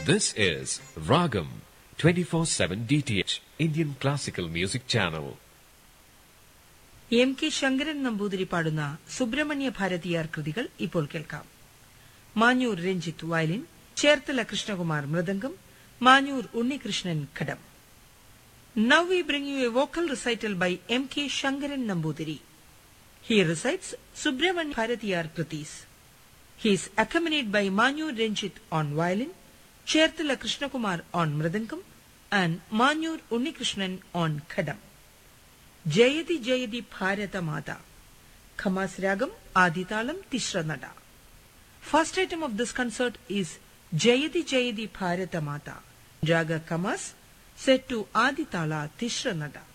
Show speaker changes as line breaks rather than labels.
This is Ragam 24/7 DTH Indian Classical Music Channel.
M K Sankaran Namboothiri പാടുന്ന സുബ്രഹ്മണ്യ ഭാരതിയാർ കൃതികൾ ഇപ്പോൾ കേൾക്കാം. Manjoor Ranjith violin, Cherthala Krishnakumar mridangam, Manjoor Unnikrishnan ghatam. Now we bring you a vocal recital by M. K. Shankaran Nambudiri. He recites Subramanya Bharatiyar Kritis. He is accompanied by Manur Renjit on violin, Cherthala Krishnakumar on mridangam, and Manur Unnikrishnan on khadam. Jayati Jayati Bharata Mata. Khamas Ragam Aditalam Tishra Nada. First item of this concert is Jayati Jayati Bharata Mata. Raga Kamas set to Aditala Tishra Nada.